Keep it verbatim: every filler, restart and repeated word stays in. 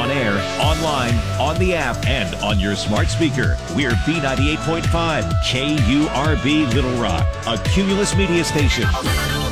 on air, online, on the app, and on your smart speaker. We're B ninety-eight point five K U R B Little Rock, a Cumulus media station.